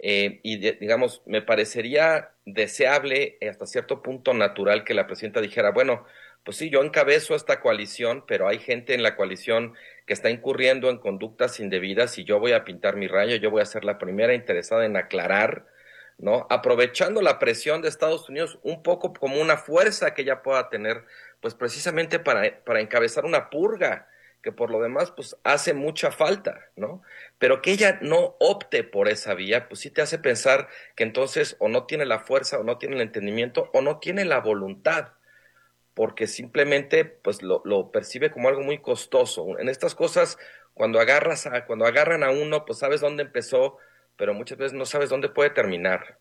digamos, me parecería deseable, hasta cierto punto natural, que la presidenta dijera, bueno, pues sí, yo encabezo esta coalición, pero hay gente en la coalición que está incurriendo en conductas indebidas y yo voy a pintar mi raya, yo voy a ser la primera interesada en aclarar, ¿no? Aprovechando la presión de Estados Unidos un poco como una fuerza que ella pueda tener, pues precisamente para encabezar una purga, que por lo demás, pues hace mucha falta, ¿no? Pero que ella no opte por esa vía, pues sí te hace pensar que entonces o no tiene la fuerza, o no tiene el entendimiento, o no tiene la voluntad, porque simplemente pues lo percibe como algo muy costoso. En estas cosas, cuando agarran a uno, pues sabes dónde empezó, pero muchas veces no sabes dónde puede terminar.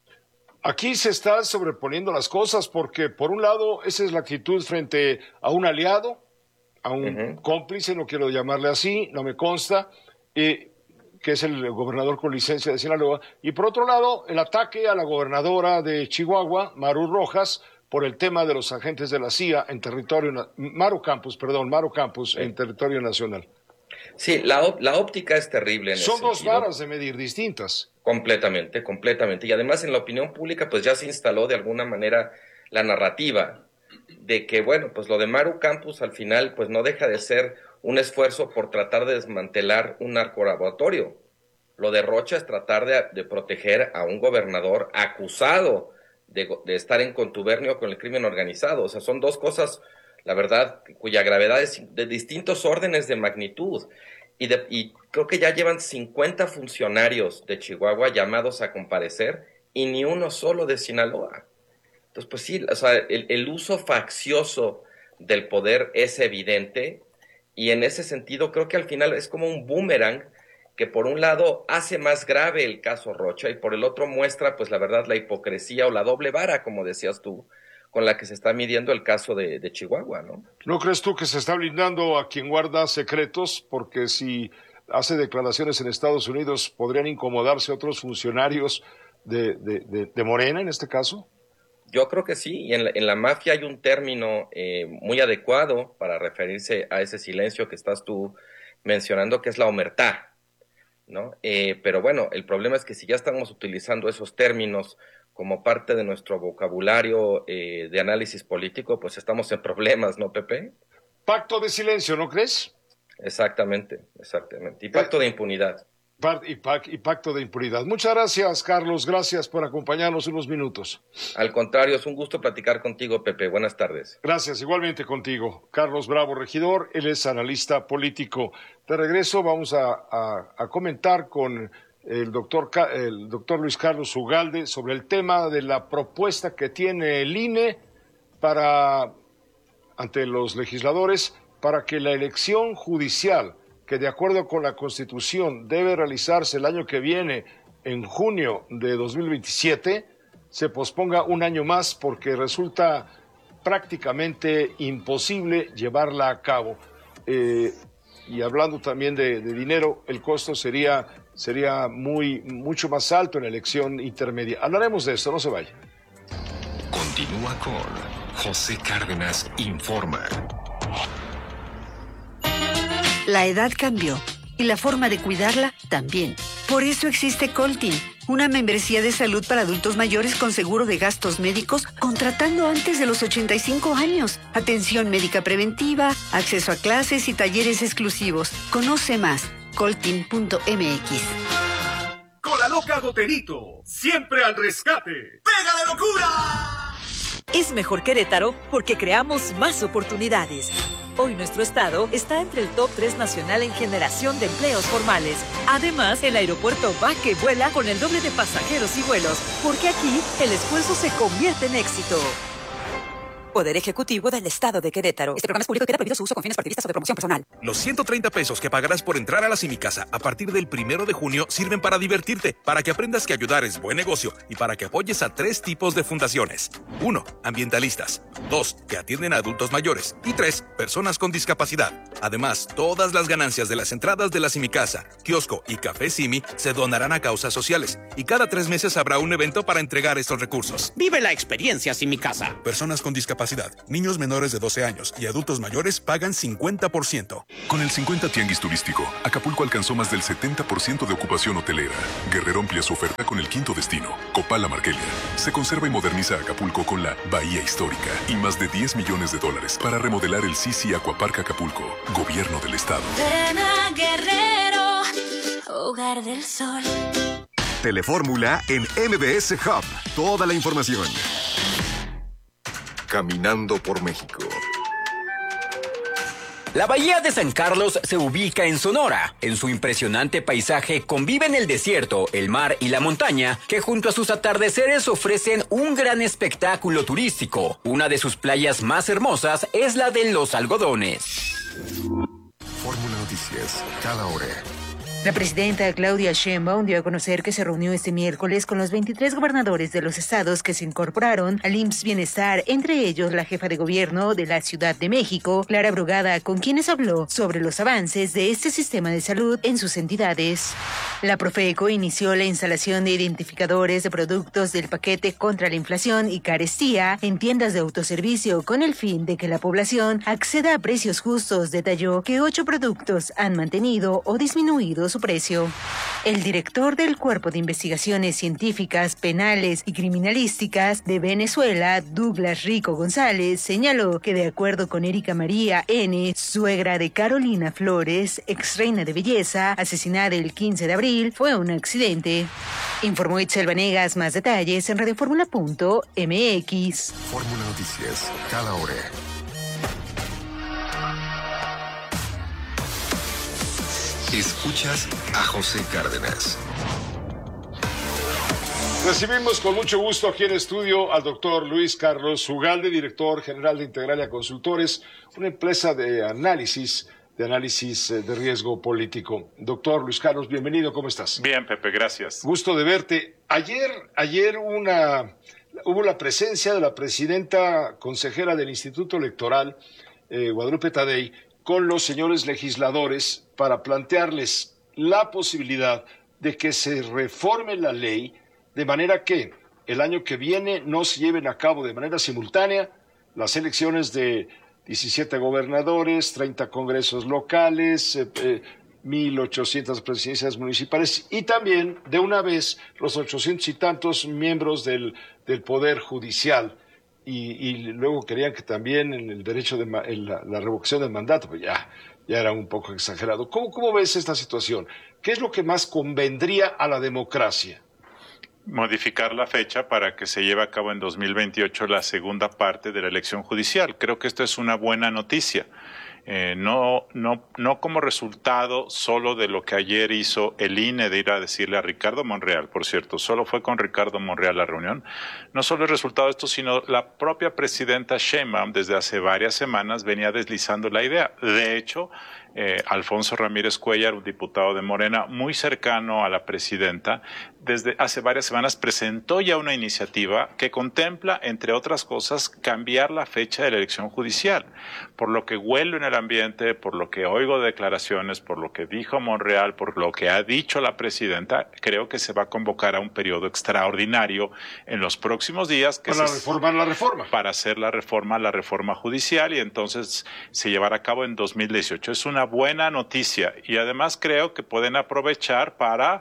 Aquí se están sobreponiendo las cosas porque, por un lado, esa es la actitud frente a un aliado, a un cómplice, no quiero llamarle así, no me consta, que es el gobernador con licencia de Sinaloa, y por otro lado, el ataque a la gobernadora de Chihuahua, Maru Rojas, por el tema de los agentes de la CIA en territorio, Maru Campos, Sí. en territorio nacional. Sí, la óptica es terrible en ese Son dos sentido. varas de medir distintas. Completamente, completamente. Y además en la opinión pública pues ya se instaló de alguna manera la narrativa de que, bueno, pues lo de Maru Campos al final pues no deja de ser un esfuerzo por tratar de desmantelar un narcolaboratorio. Lo de Rocha es tratar de proteger a un gobernador acusado de estar en contubernio con el crimen organizado. O sea, son dos cosas, la verdad, cuya gravedad es de distintos órdenes de magnitud. Y creo que ya llevan 50 funcionarios de Chihuahua llamados a comparecer y ni uno solo de Sinaloa. Entonces, pues sí, o sea, el uso faccioso del poder es evidente y en ese sentido creo que al final es como un boomerang que por un lado hace más grave el caso Rocha y por el otro muestra, pues la verdad, la hipocresía o la doble vara, como decías tú, con la que se está midiendo el caso de Chihuahua, ¿no? ¿No crees tú que se está blindando a quien guarda secretos? Porque si hace declaraciones en Estados Unidos, ¿podrían incomodarse otros funcionarios de Morena en este caso? Yo creo que sí, y en la mafia hay un término muy adecuado para referirse a ese silencio que estás tú mencionando, que es la omertá, ¿no? Pero bueno, el problema es que si ya estamos utilizando esos términos como parte de nuestro vocabulario de análisis político, pues estamos en problemas, ¿no, Pepe? Pacto de silencio, ¿no crees? Exactamente, exactamente. Y pacto de impunidad. Y pacto de impunidad. Muchas gracias, Carlos. Gracias por acompañarnos unos minutos. Al contrario, es un gusto platicar contigo, Pepe. Buenas tardes. Gracias, igualmente contigo. Carlos Bravo, regidor, él es analista político. De regreso vamos a comentar con el doctor Luis Carlos Ugalde sobre el tema de la propuesta que tiene el INE ante los legisladores para que la elección judicial, que de acuerdo con la Constitución debe realizarse el año que viene, en junio de 2027, se posponga un año más porque resulta prácticamente imposible llevarla a cabo. Y hablando también de dinero, el costo sería mucho más alto en la elección intermedia. Hablaremos de esto, no se vaya. Continúa con José Cárdenas Informa. La edad cambió y la forma de cuidarla también. Por eso existe Coltin, una membresía de salud para adultos mayores con seguro de gastos médicos contratando antes de los 85 años. Atención médica preventiva, acceso a clases y talleres exclusivos. Conoce más, coltin.mx. Con la loca Goterito, siempre al rescate. ¡Pega de locura! Es mejor Querétaro porque creamos más oportunidades. Hoy nuestro estado está entre el top 3 nacional en generación de empleos formales. Además, el aeropuerto va que vuela con el doble de pasajeros y vuelos, porque aquí el esfuerzo se convierte en éxito. Poder Ejecutivo del Estado de Querétaro. Este programa es público y queda prohibido su uso con fines partidistas o de promoción personal. Los 130 pesos que pagarás por entrar a la Simicasa a partir del 1 de junio sirven para divertirte, para que aprendas que ayudar es buen negocio y para que apoyes a 3 tipos de fundaciones. 1. Ambientalistas. 2. Que atienden a adultos mayores. Y 3. Personas con discapacidad. Además, todas las ganancias de las entradas de la Simicasa, kiosco y café Simi se donarán a causas sociales. Y cada 3 meses habrá un evento para entregar estos recursos. Vive la experiencia Simicasa. Personas con discapacidad. discapacidad. Niños menores de 12 años y adultos mayores pagan 50%. Con el 50 Tianguis Turístico, Acapulco alcanzó más del 70% de ocupación hotelera. Guerrero amplía su oferta con el quinto destino, Copala Marquelia. Se conserva y moderniza Acapulco con la Bahía Histórica y más de $10 millones para remodelar el Sisi Aquapark Acapulco, Gobierno del Estado. Ven a Guerrero, Hogar del Sol. Telefórmula en MBS Hub. Toda la información. Caminando por México. La Bahía de San Carlos se ubica en Sonora. En su impresionante paisaje conviven el desierto, el mar y la montaña, que junto a sus atardeceres ofrecen un gran espectáculo turístico. Una de sus playas más hermosas es la de Los Algodones. Fórmula Noticias, cada hora. La presidenta Claudia Sheinbaum dio a conocer que se reunió este miércoles con los 23 gobernadores de los estados que se incorporaron al IMSS Bienestar, entre ellos la jefa de gobierno de la Ciudad de México, Clara Brugada, con quienes habló sobre los avances de este sistema de salud en sus entidades. La Profeco inició la instalación de identificadores de productos del paquete contra la inflación y carestía en tiendas de autoservicio con el fin de que la población acceda a precios justos. Detalló que 8 productos han mantenido o disminuido su precio. El director del Cuerpo de Investigaciones Científicas, Penales y Criminalísticas de Venezuela, Douglas Rico González, señaló que de acuerdo con Erika María N., suegra de Carolina Flores, ex reina de belleza, asesinada el 15 de abril, fue un accidente. Informó Itzel Vanegas. Más detalles en radioformula.mx. Fórmula Noticias, cada hora. Escuchas a José Cárdenas. Recibimos con mucho gusto aquí en estudio al doctor Luis Carlos Ugalde, director general de Integralia Consultores, una empresa de análisis de riesgo político. Doctor Luis Carlos, bienvenido, ¿cómo estás? Bien, Pepe, gracias. Gusto de verte. Ayer hubo la presencia de la presidenta consejera del Instituto Electoral, Guadalupe Tadei, con los señores legisladores para plantearles la posibilidad de que se reforme la ley de manera que el año que viene no se lleven a cabo de manera simultánea las elecciones de 17 gobernadores, 30 congresos locales, 1.800 presidencias municipales y también de una vez los 800 y tantos miembros del Poder Judicial. Y luego querían que también en el derecho de la revocación del mandato, pues ya era un poco exagerado. ¿Cómo ves esta situación? ¿Qué es lo que más convendría a la democracia? Modificar la fecha para que se lleve a cabo en 2028 la segunda parte de la elección judicial. Creo que esto es una buena noticia. No como resultado solo de lo que ayer hizo el INE de ir a decirle a Ricardo Monreal, por cierto, solo fue con Ricardo Monreal la reunión. No solo el resultado de esto, sino la propia presidenta Sheinbaum desde hace varias semanas venía deslizando la idea. De hecho, Alfonso Ramírez Cuellar, un diputado de Morena muy cercano a la presidenta, desde hace varias semanas presentó ya una iniciativa que contempla, entre otras cosas, cambiar la fecha de la elección judicial. Por lo que huelo en el ambiente, por lo que oigo declaraciones, por lo que dijo Monreal, por lo que ha dicho la presidenta, creo que se va a convocar a un periodo extraordinario en los próximos días para reformar la reforma. Para hacer la reforma judicial y entonces se llevará a cabo en 2018. Es una buena noticia y además creo que pueden aprovechar para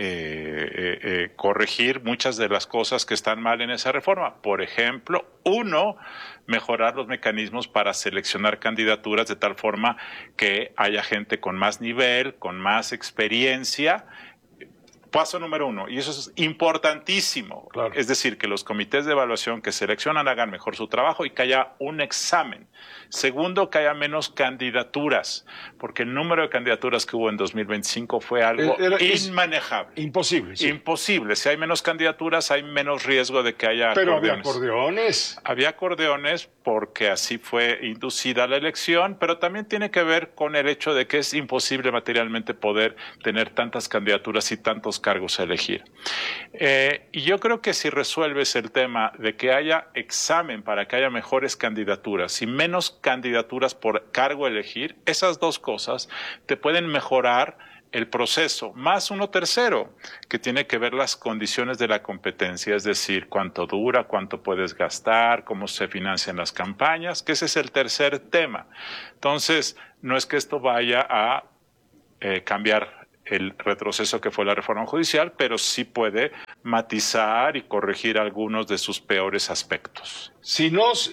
corregir muchas de las cosas que están mal en esa reforma. Por ejemplo, mejorar los mecanismos para seleccionar candidaturas de tal forma que haya gente con más nivel, con más experiencia. Paso número 1, y eso es importantísimo, claro. Es decir, que los comités de evaluación que seleccionan hagan mejor su trabajo y que haya un examen. Segundo, que haya menos candidaturas, porque el número de candidaturas que hubo en 2025 fue algo inmanejable. Imposible. Sí. Imposible. Si hay menos candidaturas, hay menos riesgo de que haya Pero acordeones. Había acordeones. Había acordeones porque así fue inducida la elección, pero también tiene que ver con el hecho de que es imposible materialmente poder tener tantas candidaturas y tantos cargos a elegir. Y yo creo que si resuelves el tema de que haya examen para que haya mejores candidaturas y menos candidaturas por cargo a elegir, esas dos cosas te pueden mejorar el proceso, más uno tercero, que tiene que ver las condiciones de la competencia, es decir, cuánto dura, cuánto puedes gastar, cómo se financian las campañas, que ese es el tercer tema. Entonces, no es que esto vaya a cambiar el retroceso que fue la reforma judicial, pero sí puede matizar y corregir algunos de sus peores aspectos. Si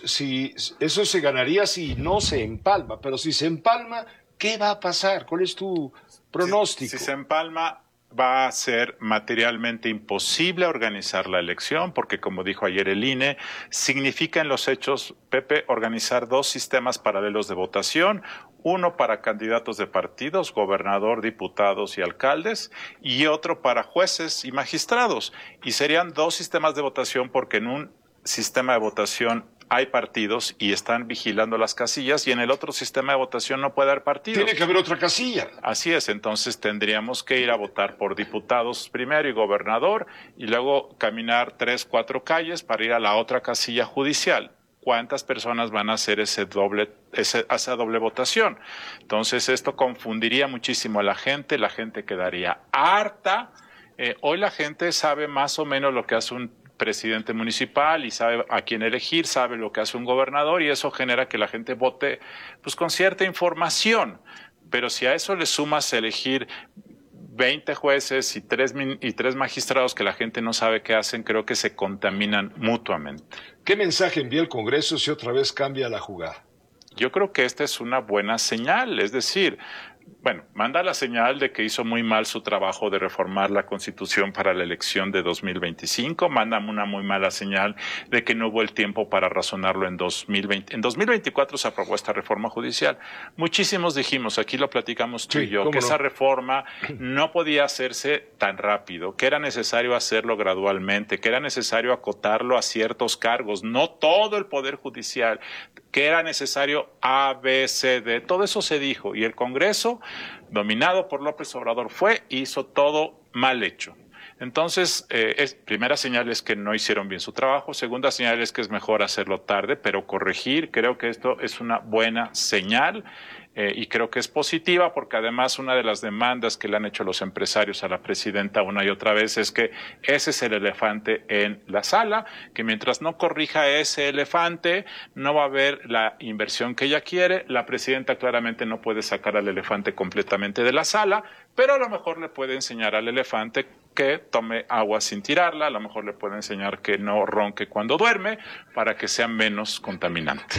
eso se ganaría si no se empalma, pero si se empalma, ¿qué va a pasar? ¿Cuál es tu pronóstico? Si se empalma, va a ser materialmente imposible organizar la elección, porque como dijo ayer el INE, significa en los hechos, Pepe, organizar 2 sistemas paralelos de votación, uno para candidatos de partidos, gobernador, diputados y alcaldes, y otro para jueces y magistrados. Y serían 2 sistemas de votación porque en un sistema de votación hay partidos y están vigilando las casillas, y en el otro sistema de votación no puede haber partidos. Tiene que haber otra casilla. Así es, entonces tendríamos que ir a votar por diputados primero y gobernador, y luego caminar 3, 4 calles para ir a la otra casilla judicial. ¿Cuántas personas van a hacer esa doble votación? Entonces esto confundiría muchísimo a la gente quedaría harta. Hoy la gente sabe más o menos lo que hace un presidente municipal y sabe a quién elegir, sabe lo que hace un gobernador, y eso genera que la gente vote pues con cierta información. Pero si a eso le sumas elegir 20 jueces y 3 magistrados que la gente no sabe qué hacen, creo que se contaminan mutuamente. ¿Qué mensaje envía el Congreso si otra vez cambia la jugada? Yo creo que esta es una buena señal, es decir, bueno, manda la señal de que hizo muy mal su trabajo de reformar la Constitución para la elección de 2025, manda una muy mala señal de que no hubo el tiempo para razonarlo en 2020. En 2024 se aprobó esta reforma judicial. Muchísimos dijimos, aquí lo platicamos tú y yo, que esa reforma no podía hacerse tan rápido, que era necesario hacerlo gradualmente, que era necesario acotarlo a ciertos cargos, no todo el Poder Judicial, que era necesario A, B, C, D, todo eso se dijo, y el Congreso, dominado por López Obrador, hizo todo mal hecho. Entonces, primera señal es que no hicieron bien su trabajo, segunda señal es que es mejor hacerlo tarde, pero corregir, creo que esto es una buena señal. Y creo que es positiva porque además una de las demandas que le han hecho los empresarios a la presidenta una y otra vez es que ese es el elefante en la sala, que mientras no corrija ese elefante no va a haber la inversión que ella quiere. La presidenta claramente no puede sacar al elefante completamente de la sala, pero a lo mejor le puede enseñar al elefante que tome agua sin tirarla, a lo mejor le puede enseñar que no ronque cuando duerme para que sea menos contaminante.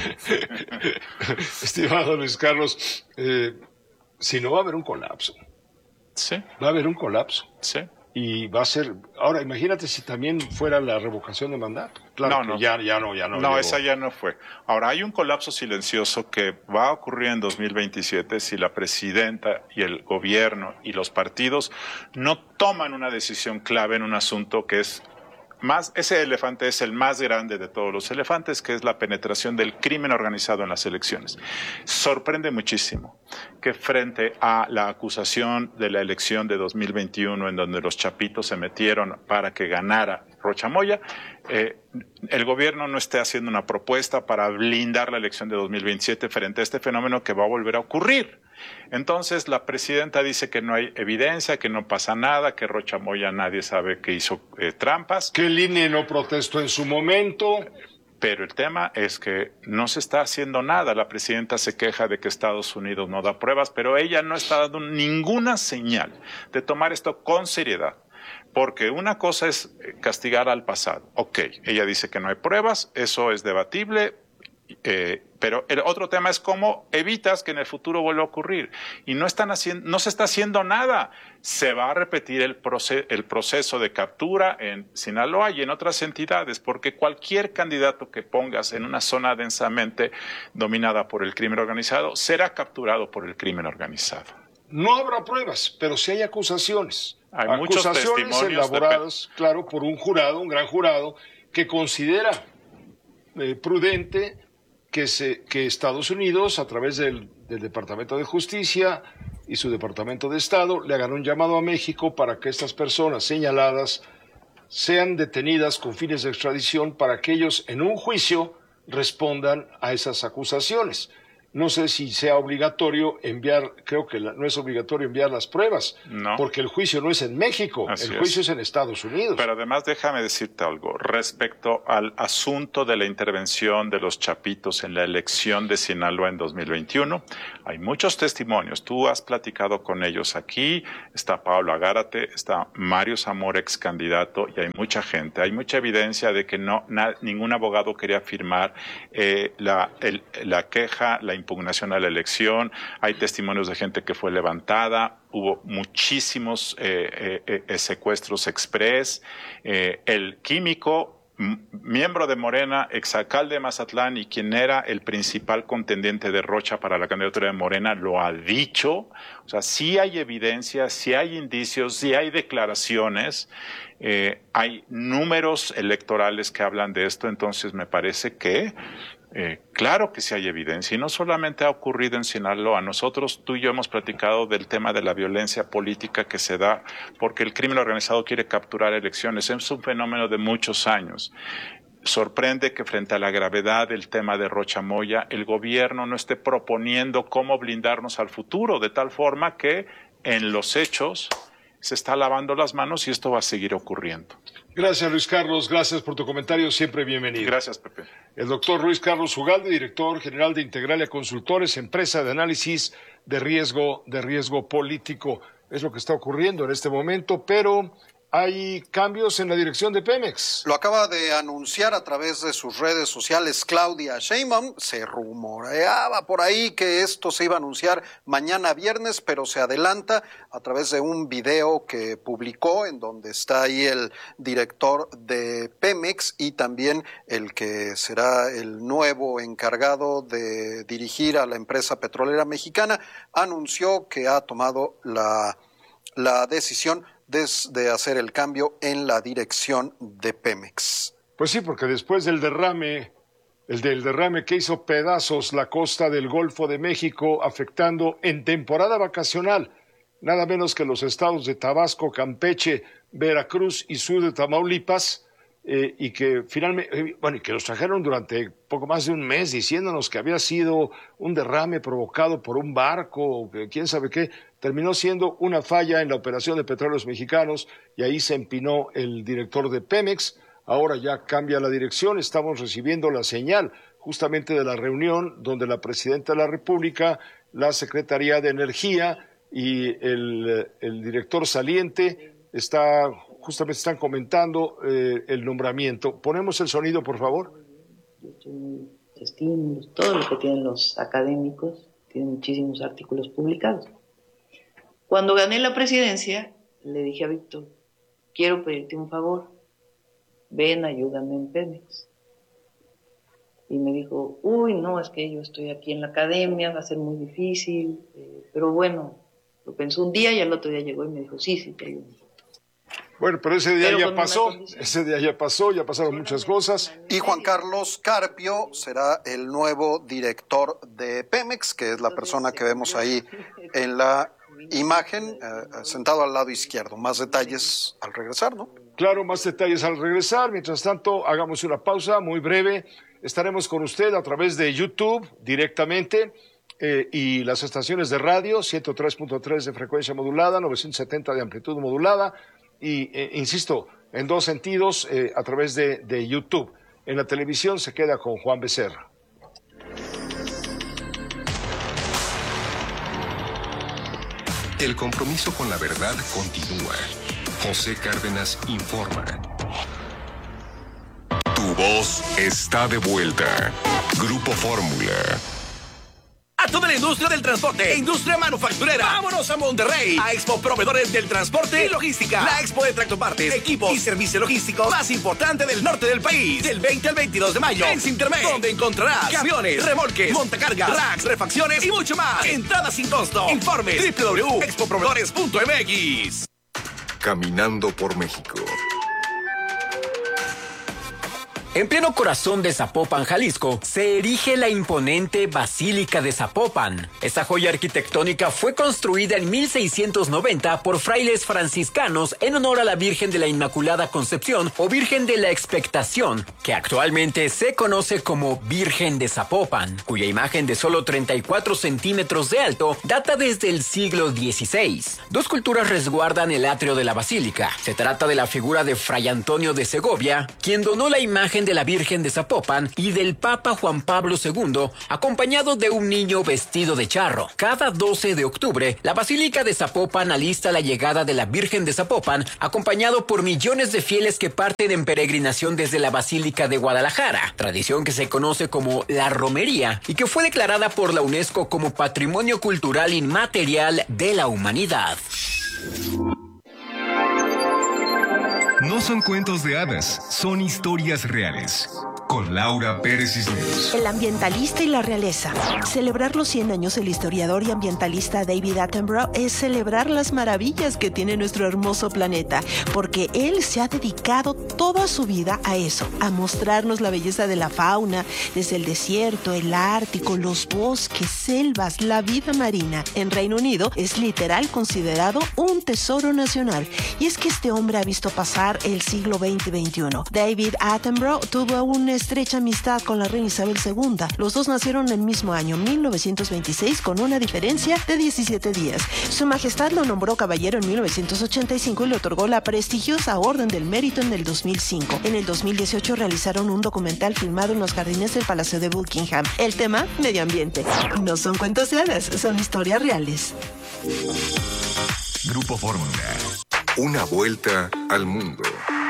Estimado Luis Carlos, si no va a haber un colapso. Sí. Va a haber un colapso. Sí. Y va a ser, ahora imagínate si también fuera la revocación de mandato. Claro, no, ya no. No, esa ya no fue. Ahora, hay un colapso silencioso que va a ocurrir en 2027 si la presidenta y el gobierno y los partidos no toman una decisión clave en un asunto que es ese elefante es el más grande de todos los elefantes, que es la penetración del crimen organizado en las elecciones. Sorprende muchísimo que frente a la acusación de la elección de 2021, en donde los chapitos se metieron para que ganara Rocha Moya, el gobierno no esté haciendo una propuesta para blindar la elección de 2027 frente a este fenómeno que va a volver a ocurrir. Entonces la presidenta dice que no hay evidencia, que no pasa nada, que Rocha Moya nadie sabe que hizo trampas. Que el INE no protestó en su momento. Pero el tema es que no se está haciendo nada. La presidenta se queja de que Estados Unidos no da pruebas, pero ella no está dando ninguna señal de tomar esto con seriedad. Porque una cosa es castigar al pasado. Ok, ella dice que no hay pruebas, eso es debatible, pero el otro tema es cómo evitas que en el futuro vuelva a ocurrir. Y no se está haciendo nada. Se va a repetir el proceso de captura en Sinaloa y en otras entidades, porque cualquier candidato que pongas en una zona densamente dominada por el crimen organizado será capturado por el crimen organizado. No habrá pruebas, pero sí hay acusaciones. Hay muchos testimonios elaboradas, claro, por un jurado, un gran jurado, que considera prudente que Estados Unidos, a través del Departamento de Justicia y su Departamento de Estado, le hagan un llamado a México para que estas personas señaladas sean detenidas con fines de extradición para que ellos en un juicio respondan a esas acusaciones. no sé si sea obligatorio enviar, creo que no es obligatorio enviar las pruebas, no, porque el juicio no es en México, el juicio es en Estados Unidos. Pero además déjame decirte algo respecto al asunto de la intervención de los chapitos en la elección de Sinaloa en 2021. Hay muchos testimonios, tú has platicado con ellos aquí, está Pablo Agárate, está Mario Zamora, ex candidato, y hay mucha gente, hay mucha evidencia de que ningún abogado quería firmar la queja, la impugnación a la elección. Hay testimonios de gente que fue levantada, hubo muchísimos secuestros express. El químico, miembro de Morena, exalcalde de Mazatlán y quien era el principal contendiente de Rocha para la candidatura de Morena, lo ha dicho. O sea, sí hay evidencia, sí hay indicios, sí hay declaraciones, hay números electorales que hablan de esto. Entonces me parece que claro que sí hay evidencia, y no solamente ha ocurrido en Sinaloa. Nosotros, tú y yo, hemos platicado del tema de la violencia política que se da porque el crimen organizado quiere capturar elecciones. Es un fenómeno de muchos años. Sorprende que frente a la gravedad del tema de Rocha Moya, el gobierno no esté proponiendo cómo blindarnos al futuro, de tal forma que en los hechos se está lavando las manos y esto va a seguir ocurriendo. Gracias, Luis Carlos. Gracias por tu comentario. Siempre bienvenido. Gracias, Pepe. El doctor Luis Carlos Ugalde, director general de Integralia Consultores, empresa de análisis de riesgo político. Es lo que está ocurriendo en este momento, pero hay cambios en la dirección de Pemex. Lo acaba de anunciar a través de sus redes sociales Claudia Sheinbaum. Se rumoreaba por ahí que esto se iba a anunciar mañana viernes, pero se adelanta a través de un video que publicó en donde está ahí el director de Pemex y también el que será el nuevo encargado de dirigir a la empresa petrolera mexicana. Anunció que ha tomado la decisión de hacer el cambio en la dirección de Pemex. Pues sí, porque después del derrame que hizo pedazos la costa del Golfo de México, afectando en temporada vacacional nada menos que los estados de Tabasco, Campeche, Veracruz y sur de Tamaulipas, y que finalmente, que nos trajeron durante poco más de un mes diciéndonos que había sido un derrame provocado por un barco, quién sabe qué, terminó siendo una falla en la operación de Petróleos Mexicanos y ahí se empinó el director de Pemex. Ahora ya cambia la dirección, estamos recibiendo la señal justamente de la reunión donde la Presidenta de la República, la Secretaría de Energía y el director saliente justamente están comentando el nombramiento. ¿Ponemos el sonido, por favor? Estímulos, todo lo que tienen los académicos, tienen muchísimos artículos publicados. Cuando gané la presidencia, le dije a Víctor, quiero pedirte un favor, ven, ayúdame en Pemex. Y me dijo, no, es que yo estoy aquí en la academia, va a ser muy difícil, pero bueno, lo pensó un día y al otro día llegó y me dijo, sí, te ayudo. Bueno, pero ese día ya pasó, ya pasaron muchas cosas. Y Juan Carlos Carpio será el nuevo director de Pemex, que es la persona que vemos ahí en la imagen, sentado al lado izquierdo. Más detalles al regresar, ¿no? Claro, más detalles al regresar. Mientras tanto, hagamos una pausa muy breve. Estaremos con usted a través de YouTube directamente y las estaciones de radio, 103.3 de frecuencia modulada, 970 de amplitud modulada. Y, insisto, en dos sentidos, a través de YouTube. En la televisión se queda con Juan Becerra. El compromiso con la verdad continúa. José Cárdenas informa. Tu voz está de vuelta. Grupo Fórmula. A toda la industria del transporte e industria manufacturera. ¡Vámonos a Monterrey! A Expo Proveedores del Transporte y Logística. La expo de tractopartes, equipos y servicio logístico más importante del norte del país. Del 20 al 22 de mayo en Sintermex, donde encontrarás camiones, remolques, montacargas, racks, refacciones y mucho más. Entrada sin costo. Informe www.expoproveedores.mx. Caminando por México. En pleno corazón de Zapopan, Jalisco, se erige la imponente Basílica de Zapopan. Esta joya arquitectónica fue construida en 1690 por frailes franciscanos en honor a la Virgen de la Inmaculada Concepción o Virgen de la Expectación, que actualmente se conoce como Virgen de Zapopan, cuya imagen de solo 34 centímetros de alto data desde el siglo XVI. Dos esculturas resguardan el atrio de la basílica. Se trata de la figura de Fray Antonio de Segovia, quien donó la imagen de la Virgen de Zapopan, y del Papa Juan Pablo II, acompañado de un niño vestido de charro. Cada 12 de octubre, la Basílica de Zapopan alista la llegada de la Virgen de Zapopan, acompañado por millones de fieles que parten en peregrinación desde la Basílica de Guadalajara, tradición que se conoce como la romería y que fue declarada por la UNESCO como Patrimonio Cultural Inmaterial de la Humanidad. No son cuentos de hadas, son historias reales. Con Laura Pérez Cisneros. El ambientalista y la realeza. Celebrar los 100 años del historiador y ambientalista David Attenborough es celebrar las maravillas que tiene nuestro hermoso planeta, porque él se ha dedicado toda su vida a eso, a mostrarnos la belleza de la fauna, desde el desierto, el Ártico, los bosques, selvas, la vida marina. En Reino Unido es literal considerado un tesoro nacional. Y es que este hombre ha visto pasar el siglo XX y XXI. David Attenborough tuvo una estrecha amistad con la reina Isabel II. Los dos nacieron el mismo año, 1926, con una diferencia de 17 días. Su Majestad lo nombró caballero en 1985 y le otorgó la prestigiosa Orden del Mérito en el 2005. En el 2018 realizaron un documental filmado en los jardines del Palacio de Buckingham. El tema, medio ambiente. No son cuentos de hadas, son historias reales. Grupo Fórmula. Una vuelta al mundo.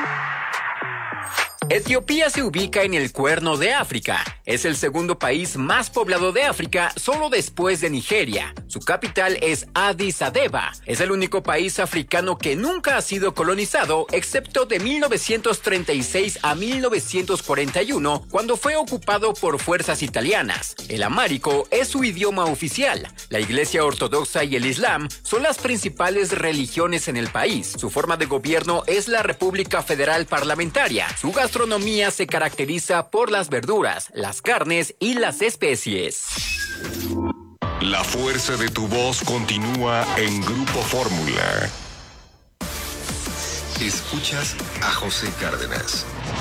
Etiopía se ubica en el Cuerno de África. Es el segundo país más poblado de África, solo después de Nigeria. Su capital es Addis Abeba. Es el único país africano que nunca ha sido colonizado, excepto de 1936 a 1941, cuando fue ocupado por fuerzas italianas. El amárico es su idioma oficial. La Iglesia Ortodoxa y el Islam son las principales religiones en el país. Su forma de gobierno es la República Federal Parlamentaria. Su gastronomía se caracteriza por las verduras, las carnes y las especies. La fuerza de tu voz continúa en Grupo Fórmula. Escuchas a José Cárdenas.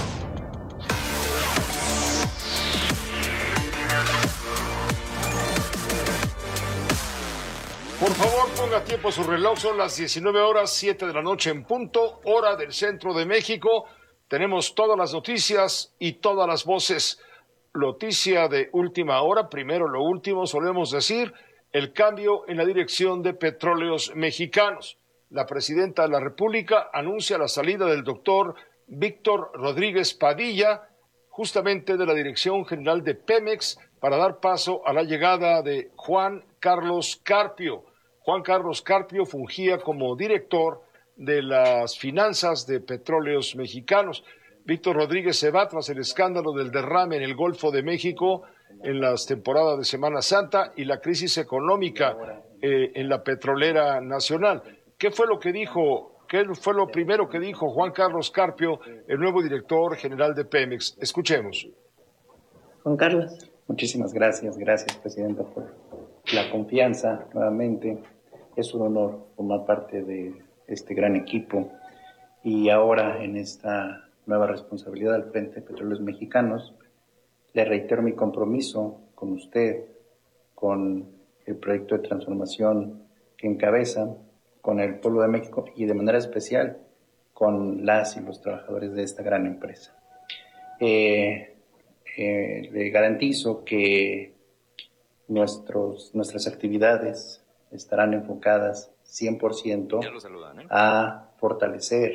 Por favor, ponga tiempo a su reloj. Son las 19 horas, 7 de la noche en punto, hora del centro de México. Tenemos todas las noticias y todas las voces. Noticia de última hora, primero lo último, solemos decir, el cambio en la dirección de Petróleos Mexicanos. La presidenta de la República anuncia la salida del doctor Víctor Rodríguez Padilla, justamente de la Dirección General de Pemex, para dar paso a la llegada de Juan Carlos Carpio. Juan Carlos Carpio fungía como director de las finanzas de Petróleos Mexicanos. Víctor Rodríguez se va tras el escándalo del derrame en el Golfo de México en las temporadas de Semana Santa y la crisis económica en la petrolera nacional. ¿Qué fue lo que dijo? ¿Qué fue lo primero que dijo Juan Carlos Carpio, el nuevo director general de Pemex? Escuchemos. Juan Carlos. Muchísimas gracias, Presidenta, por la confianza nuevamente. Es un honor formar parte de este gran equipo y ahora en esta nueva responsabilidad al frente de Petróleos Mexicanos, le reitero mi compromiso con usted, con el proyecto de transformación que encabeza, con el pueblo de México y de manera especial con las y los trabajadores de esta gran empresa. Le garantizo que nuestras actividades estarán enfocadas 100% a fortalecer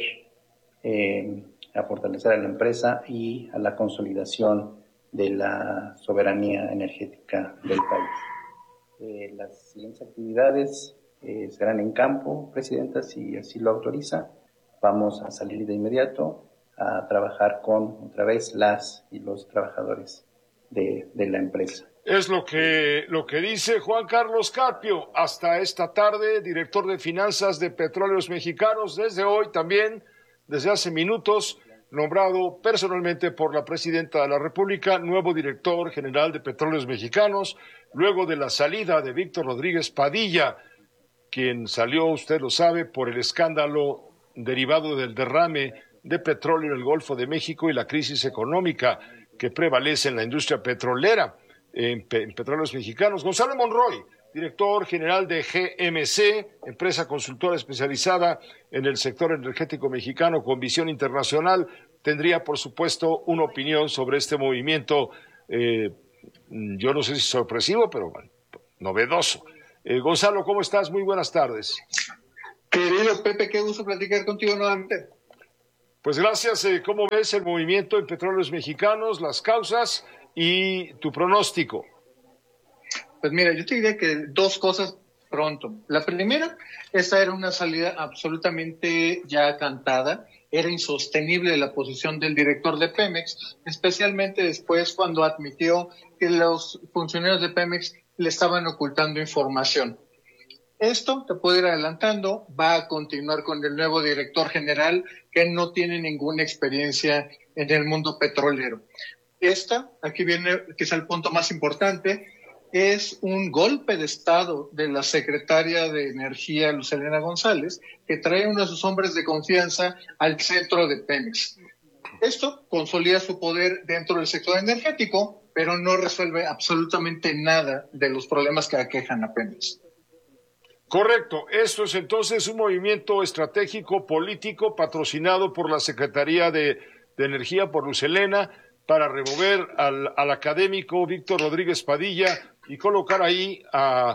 a la empresa y a la consolidación de la soberanía energética del país. Las siguientes actividades serán en campo, Presidenta, si así lo autoriza. Vamos a salir de inmediato a trabajar con otra vez las y los trabajadores de la empresa. Es lo que dice Juan Carlos Carpio, hasta esta tarde, director de finanzas de Petróleos Mexicanos. Desde hoy también, desde hace minutos, nombrado personalmente por la presidenta de la República, nuevo director general de Petróleos Mexicanos, luego de la salida de Víctor Rodríguez Padilla, quien salió, usted lo sabe, por el escándalo derivado del derrame de petróleo en el Golfo de México y la crisis económica que prevalece en la industria petrolera en Petróleos Mexicanos. Gonzalo Monroy, director general de GMC, empresa consultora especializada en el sector energético mexicano con visión internacional, tendría, por supuesto, una opinión sobre este movimiento, yo no sé si sorpresivo, pero bueno, novedoso. Gonzalo, ¿cómo estás? Muy buenas tardes. Querido Pepe, qué gusto platicar contigo nuevamente. Pues gracias. ¿Cómo ves el movimiento en Petróleos Mexicanos, las causas y tu pronóstico? Pues mira, yo te diría que dos cosas pronto. La primera, esta era una salida absolutamente ya cantada. Era insostenible la posición del director de Pemex, especialmente después cuando admitió que los funcionarios de Pemex le estaban ocultando información. Esto, te puedo ir adelantando, va a continuar con el nuevo director general que no tiene ninguna experiencia en el mundo petrolero. Aquí viene quizá el punto más importante, es un golpe de estado de la secretaria de Energía, Luz Helena González, que trae uno de sus hombres de confianza al centro de Pemex. Esto consolida su poder dentro del sector energético, pero no resuelve absolutamente nada de los problemas que aquejan a Pemex. Correcto. Esto es entonces un movimiento estratégico político patrocinado por la Secretaría de Energía, por Luz Helena, para remover al académico Víctor Rodríguez Padilla y colocar ahí a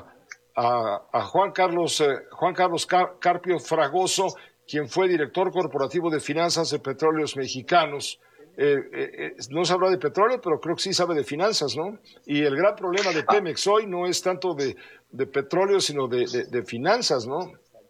Juan Carlos Carpio Fragoso, quien fue director corporativo de finanzas de Petróleos Mexicanos. No se habla de petróleo, pero creo que sí sabe de finanzas, ¿no? Y el gran problema de Pemex hoy no es tanto de petróleo, sino de finanzas, ¿no?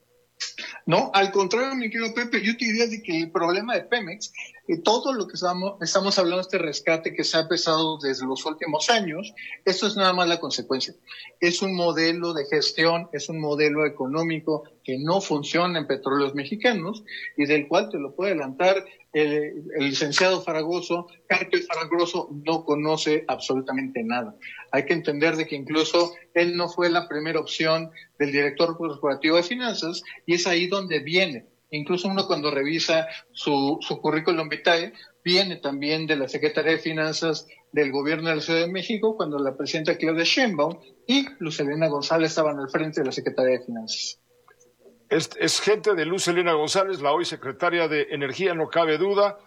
No, al contrario, mi querido Pepe, yo te diría de que el problema de Pemex, todo lo que estamos hablando de este rescate que se ha empezado desde los últimos años, esto es nada más la consecuencia. Es un modelo de gestión, es un modelo económico que no funciona en Petróleos Mexicanos y del cual te lo puede adelantar el licenciado Fragoso. Carpio Fragoso no conoce absolutamente nada. Hay que entender de que incluso él no fue la primera opción del director corporativo de finanzas y es ahí donde viene. Incluso uno cuando revisa su currículum vitae, viene también de la Secretaría de Finanzas del Gobierno de la Ciudad de México, cuando la presidenta Claudia Sheinbaum y Luz Helena González estaban al frente de la Secretaría de Finanzas. Es gente de Luz Helena González, la hoy secretaria de Energía, no cabe duda.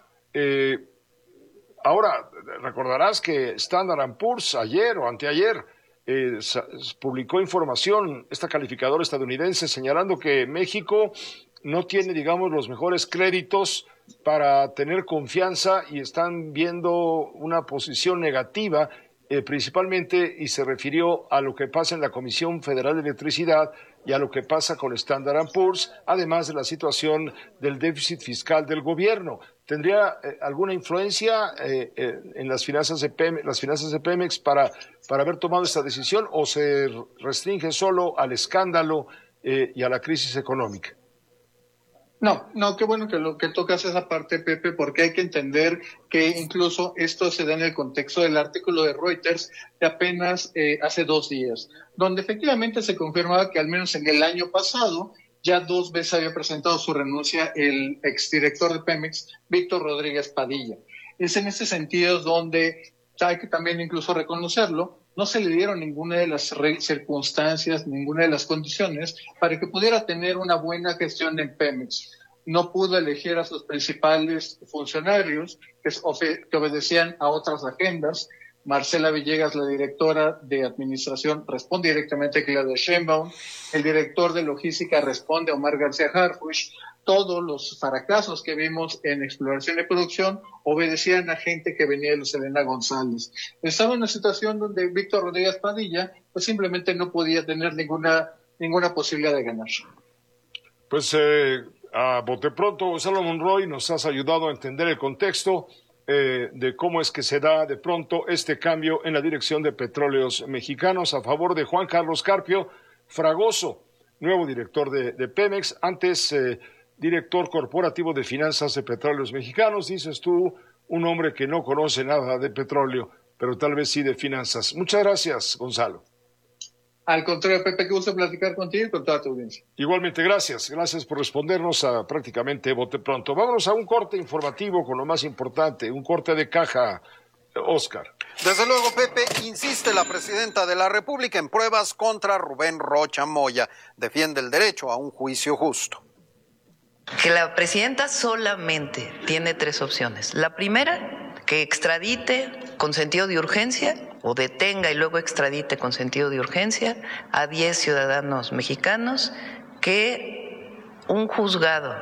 Ahora, recordarás que Standard & Poor's ayer o anteayer publicó información, esta calificadora estadounidense, señalando que México no tiene, digamos, los mejores créditos para tener confianza y están viendo una posición negativa, principalmente, y se refirió a lo que pasa en la Comisión Federal de Electricidad y a lo que pasa con Standard & Poor's, además de la situación del déficit fiscal del gobierno. ¿Tendría alguna influencia en las finanzas de Pemex para haber tomado esta decisión o se restringe solo al escándalo y a la crisis económica? No, qué bueno que tocas esa parte, Pepe, porque hay que entender que incluso esto se da en el contexto del artículo de Reuters de apenas hace 2 días, donde efectivamente se confirmaba que al menos en el año pasado ya 2 veces había presentado su renuncia el exdirector de Pemex, Víctor Rodríguez Padilla. Es en ese sentido donde hay que también incluso reconocerlo, no se le dieron ninguna de las circunstancias, ninguna de las condiciones para que pudiera tener una buena gestión en Pemex. No pudo elegir a sus principales funcionarios que obedecían a otras agendas. Marcela Villegas, la directora de administración, responde directamente a Claudia Sheinbaum. El director de logística responde a Omar García Harfuch. Todos los fracasos que vimos en exploración y producción obedecían a gente que venía de Luz Helena González. Estaba en una situación donde Víctor Rodríguez Padilla pues simplemente no podía tener ninguna posibilidad de ganar. Pues a bote pronto, Gonzalo Monroy, nos has ayudado a entender el contexto de cómo es que se da de pronto este cambio en la dirección de Petróleos Mexicanos a favor de Juan Carlos Carpio Fragoso, nuevo director de Pemex. Antes director corporativo de finanzas de Petróleos Mexicanos. Dices tú, un hombre que no conoce nada de petróleo, pero tal vez sí de finanzas. Muchas gracias, Gonzalo. Al contrario, Pepe, que gusto platicar contigo y con toda tu audiencia. Igualmente, gracias. Gracias por respondernos a prácticamente bote pronto. Vámonos a un corte informativo con lo más importante, un corte de caja, Oscar. Desde luego, Pepe, insiste la presidenta de la República en pruebas contra Rubén Rocha Moya. Defiende el derecho a un juicio justo. Que la presidenta solamente tiene 3 opciones. La primera, que extradite con sentido de urgencia, o detenga y luego extradite con sentido de urgencia a 10 ciudadanos mexicanos que un juzgado,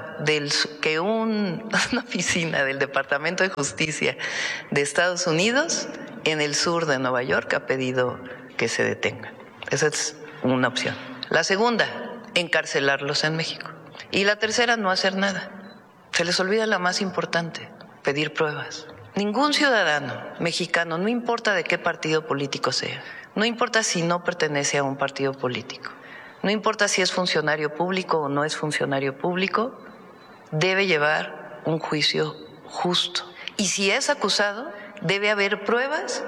una oficina del Departamento de Justicia de Estados Unidos en el sur de Nueva York ha pedido que se detengan. Esa es una opción. La segunda, encarcelarlos en México. Y la tercera, no hacer nada. Se les olvida la más importante, pedir pruebas. Ningún ciudadano mexicano, no importa de qué partido político sea, no importa si no pertenece a un partido político, no importa si es funcionario público o no es funcionario público, debe llevar un juicio justo. Y si es acusado, debe haber pruebas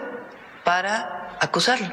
para acusarlo.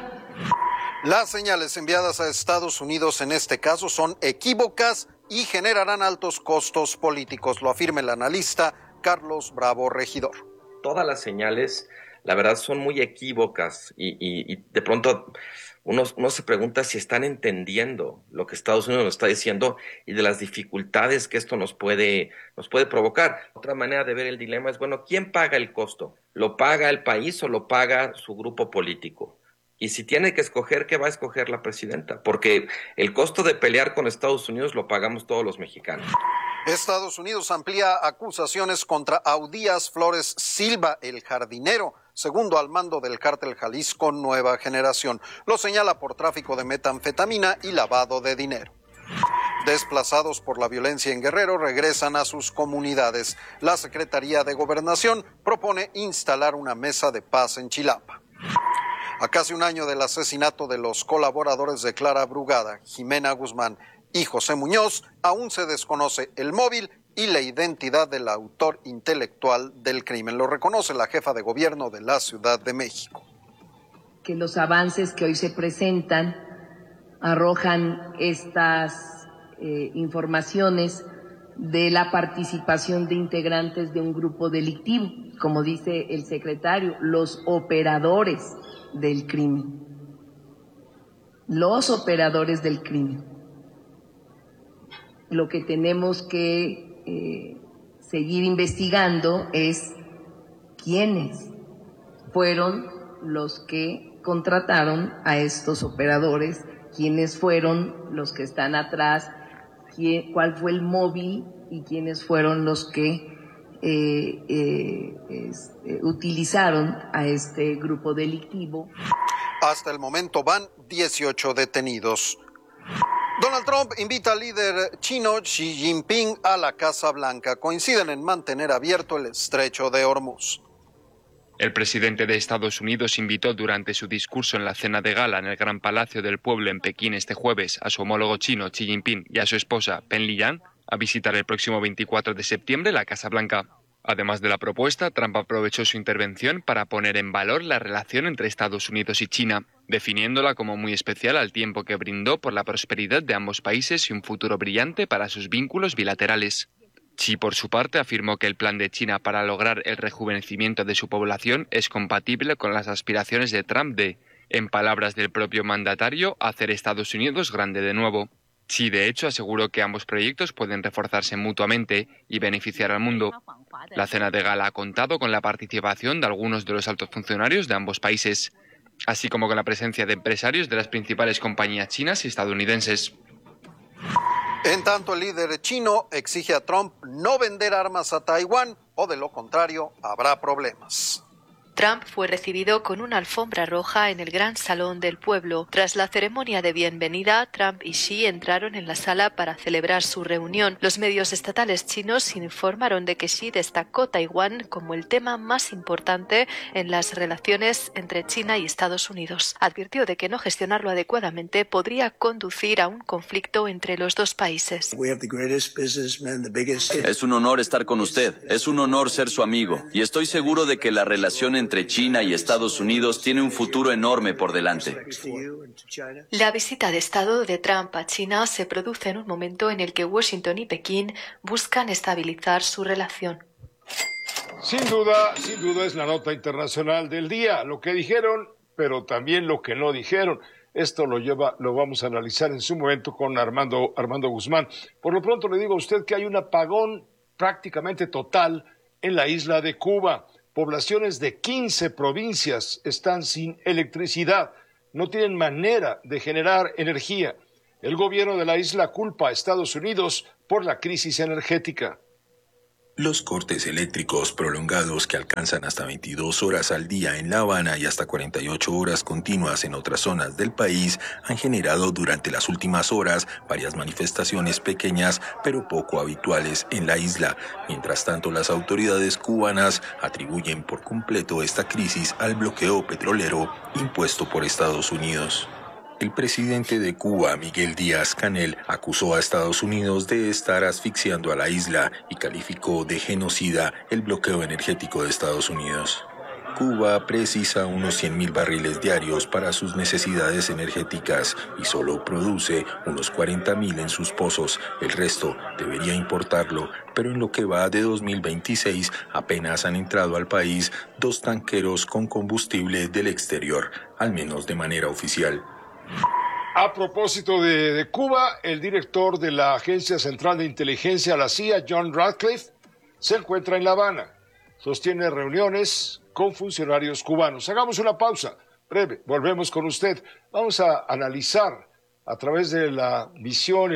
Las señales enviadas a Estados Unidos en este caso son equívocas y generarán altos costos políticos, lo afirma el analista Carlos Bravo Regidor. Todas las señales, la verdad, son muy equívocas y de pronto uno se pregunta si están entendiendo lo que Estados Unidos nos está diciendo y de las dificultades que esto nos puede provocar. Otra manera de ver el dilema es, bueno, ¿quién paga el costo? ¿Lo paga el país o lo paga su grupo político? Y si tiene que escoger, ¿qué va a escoger la presidenta? Porque el costo de pelear con Estados Unidos lo pagamos todos los mexicanos. Estados Unidos amplía acusaciones contra Audías Flores Silva, el jardinero, segundo al mando del cártel Jalisco Nueva Generación. Lo señala por tráfico de metanfetamina y lavado de dinero. Desplazados por la violencia en Guerrero regresan a sus comunidades. La Secretaría de Gobernación propone instalar una mesa de paz en Chilapa. A casi un año del asesinato de los colaboradores de Clara Brugada, Jimena Guzmán y José Muñoz, aún se desconoce el móvil y la identidad del autor intelectual del crimen. Lo reconoce la jefa de gobierno de la Ciudad de México. Que los avances que hoy se presentan arrojan estas informaciones de la participación de integrantes de un grupo delictivo, como dice el secretario, los operadores del crimen. Los operadores del crimen. Lo que tenemos que seguir investigando es quiénes fueron los que contrataron a estos operadores, quiénes fueron los que están atrás, cuál fue el móvil y quiénes fueron los que utilizaron a este grupo delictivo. Hasta el momento van 18 detenidos. Donald Trump invita al líder chino Xi Jinping a la Casa Blanca. Coinciden en mantener abierto el estrecho de Hormuz. El presidente de Estados Unidos invitó durante su discurso en la cena de gala en el Gran Palacio del Pueblo en Pekín este jueves a su homólogo chino Xi Jinping y a su esposa Pen Liyuan a visitar el próximo 24 de septiembre la Casa Blanca. Además de la propuesta, Trump aprovechó su intervención para poner en valor la relación entre Estados Unidos y China, definiéndola como muy especial al tiempo que brindó por la prosperidad de ambos países y un futuro brillante para sus vínculos bilaterales. Xi, por su parte, afirmó que el plan de China para lograr el rejuvenecimiento de su población es compatible con las aspiraciones de Trump de, en palabras del propio mandatario, hacer Estados Unidos grande de nuevo. Xi, de hecho, aseguró que ambos proyectos pueden reforzarse mutuamente y beneficiar al mundo. La cena de gala ha contado con la participación de algunos de los altos funcionarios de ambos países, así como con la presencia de empresarios de las principales compañías chinas y estadounidenses. En tanto, el líder chino exige a Trump no vender armas a Taiwán o de lo contrario habrá problemas. Trump fue recibido con una alfombra roja en el Gran Salón del Pueblo. Tras la ceremonia de bienvenida, Trump y Xi entraron en la sala para celebrar su reunión. Los medios estatales chinos informaron de que Xi destacó Taiwán como el tema más importante en las relaciones entre China y Estados Unidos. Advirtió de que no gestionarlo adecuadamente podría conducir a un conflicto entre los dos países. Es un honor estar con usted. Es un honor ser su amigo. Y estoy seguro de que la relación entre China y Estados Unidos tiene un futuro enorme por delante. La visita de Estado de Trump a China se produce en un momento en el que Washington y Pekín buscan estabilizar su relación. Sin duda es la nota internacional del día. Lo que dijeron, pero también lo que no dijeron. Esto lo vamos a analizar en su momento con Armando Guzmán. Por lo pronto le digo a usted que hay un apagón prácticamente total en la isla de Cuba. Poblaciones de 15 provincias están sin electricidad, no tienen manera de generar energía. El gobierno de la isla culpa a Estados Unidos por la crisis energética. Los cortes eléctricos prolongados que alcanzan hasta 22 horas al día en La Habana y hasta 48 horas continuas en otras zonas del país han generado durante las últimas horas varias manifestaciones pequeñas pero poco habituales en la isla. Mientras tanto, las autoridades cubanas atribuyen por completo esta crisis al bloqueo petrolero impuesto por Estados Unidos. El presidente de Cuba, Miguel Díaz-Canel, acusó a Estados Unidos de estar asfixiando a la isla y calificó de genocida el bloqueo energético de Estados Unidos. Cuba precisa unos 100.000 barriles diarios para sus necesidades energéticas y solo produce unos 40.000 en sus pozos. El resto debería importarlo, pero en lo que va de 2026 apenas han entrado al país 2 tanqueros con combustible del exterior, al menos de manera oficial. A propósito de Cuba, el director de la Agencia Central de Inteligencia, la CIA, John Ratcliffe, se encuentra en La Habana. Sostiene reuniones con funcionarios cubanos. Hagamos una pausa breve, volvemos con usted. Vamos a analizar a través de la visión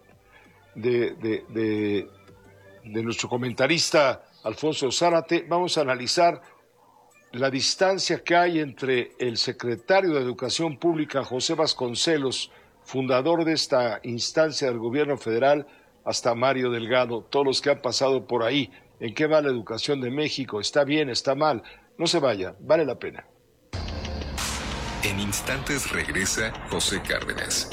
de nuestro comentarista Alfonso Zárate, vamos a analizar la distancia que hay entre el secretario de Educación Pública, José Vasconcelos, fundador de esta instancia del gobierno federal, hasta Mario Delgado, todos los que han pasado por ahí. ¿En qué va la educación de México? ¿Está bien? ¿Está mal? No se vaya, vale la pena. En instantes regresa José Cárdenas.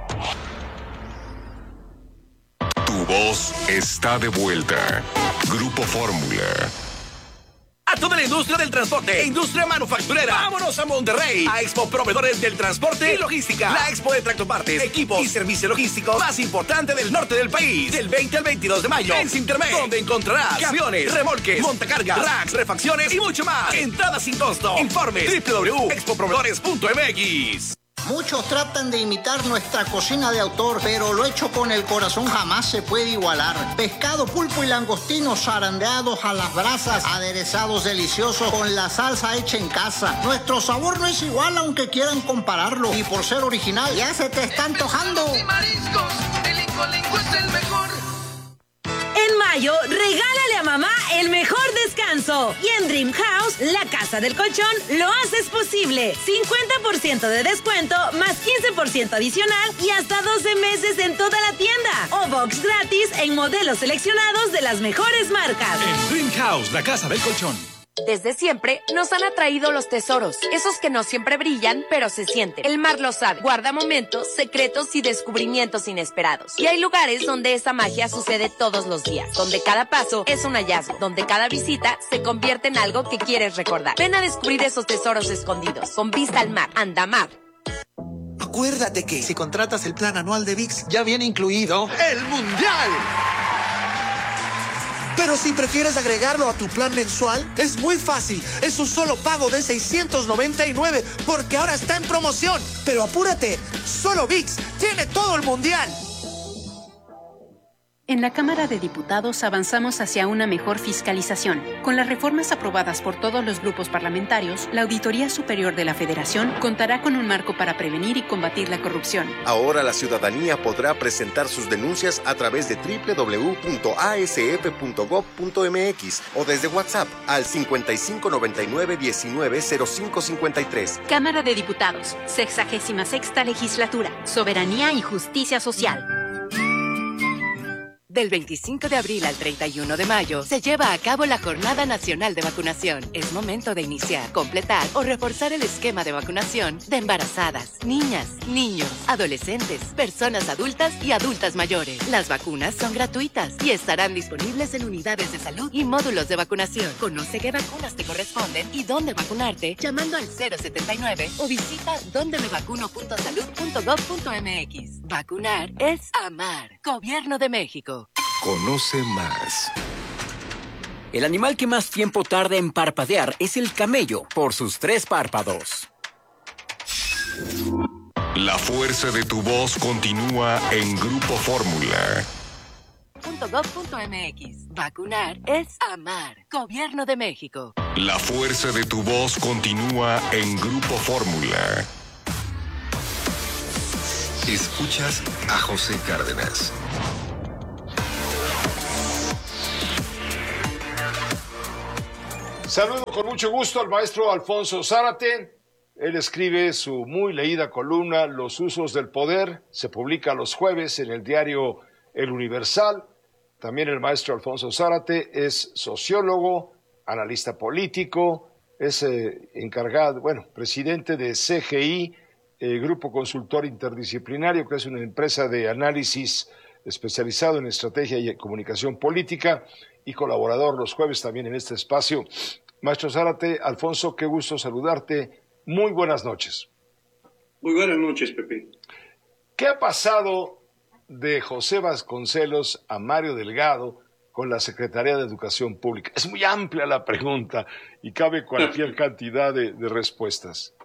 Tu voz está de vuelta. Grupo Fórmula. A toda la industria del transporte e industria manufacturera. Vámonos a Monterrey, a Expo Proveedores del Transporte y Logística. La expo de tractopartes, equipos y servicio logístico más importante del norte del país. Del 20 al 22 de mayo en Sintermex, donde encontrarás camiones, remolques, montacargas, racks, refacciones y mucho más. Entrada sin costo. Informe www.expoproveedores.mx. Muchos tratan de imitar nuestra cocina de autor, pero lo hecho con el corazón jamás se puede igualar. Pescado, pulpo y langostinos zarandeados a las brasas, aderezados deliciosos con la salsa hecha en casa. Nuestro sabor no es igual aunque quieran compararlo, y por ser original ya se te está antojando. Y mariscos, el Incolinco es el mejor. En mayo, regálale a mamá el mejor descanso. Y en Dream House, la casa del colchón, lo haces posible. 50% de descuento, más 15% adicional y hasta 12 meses en toda la tienda. O box gratis en modelos seleccionados de las mejores marcas. En Dream House, la casa del colchón. Desde siempre nos han atraído los tesoros, esos que no siempre brillan, pero se sienten. El mar lo sabe, guarda momentos, secretos y descubrimientos inesperados. Y hay lugares donde esa magia sucede todos los días, donde cada paso es un hallazgo, donde cada visita se convierte en algo que quieres recordar. Ven a descubrir esos tesoros escondidos, con vista al mar, Andamar. Acuérdate que si contratas el plan anual de ViX, ya viene incluido el Mundial. Pero si prefieres agregarlo a tu plan mensual, es muy fácil. Es un solo pago de $699, porque ahora está en promoción. Pero apúrate, solo ViX tiene todo el mundial. En la Cámara de Diputados avanzamos hacia una mejor fiscalización. Con las reformas aprobadas por todos los grupos parlamentarios, la Auditoría Superior de la Federación contará con un marco para prevenir y combatir la corrupción. Ahora la ciudadanía podrá presentar sus denuncias a través de www.asf.gov.mx o desde WhatsApp al 5599-190553. Cámara de Diputados, 66ª Legislatura, Soberanía y Justicia Social. Del 25 de abril al 31 de mayo se lleva a cabo la Jornada Nacional de Vacunación. Es momento de iniciar, completar o reforzar el esquema de vacunación de embarazadas, niñas, niños, adolescentes, personas adultas y adultas mayores. Las vacunas son gratuitas y estarán disponibles en unidades de salud y módulos de vacunación. Conoce qué vacunas te corresponden y dónde vacunarte llamando al 079 o visita dondemevacuno.salud.gov.mx. Vacunar es amar. Gobierno de México. Conoce más. El animal que más tiempo tarda en parpadear es el camello, por sus 3 párpados. La fuerza de tu voz continúa en Grupo Fórmula. .gov.mx. Vacunar es amar. Gobierno de México. La fuerza de tu voz continúa en Grupo Fórmula. Escuchas a José Cárdenas. Saludo con mucho gusto al maestro Alfonso Zárate. Él escribe su muy leída columna Los usos del poder. Se publica los jueves en el diario El Universal. También el maestro Alfonso Zárate es sociólogo, analista político, es presidente de CGI, Grupo Consultor Interdisciplinario, que es una empresa de análisis especializado en estrategia y comunicación política, y colaborador los jueves también en este espacio. Maestro Zárate, Alfonso, qué gusto saludarte. Muy buenas noches. Muy buenas noches, Pepe. ¿Qué ha pasado de José Vasconcelos a Mario Delgado con la Secretaría de Educación Pública? Es muy amplia la pregunta y cabe cualquier cantidad de respuestas.